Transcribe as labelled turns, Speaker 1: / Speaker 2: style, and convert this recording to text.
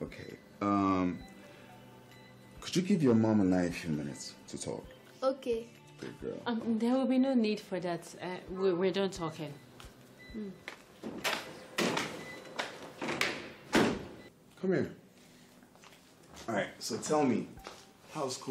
Speaker 1: Okay. Could you give your mom and I a few minutes to talk?
Speaker 2: Okay.
Speaker 1: Good girl.
Speaker 3: There will be no need for that. We're done talking.
Speaker 1: Come here. All right, so tell me, how's school?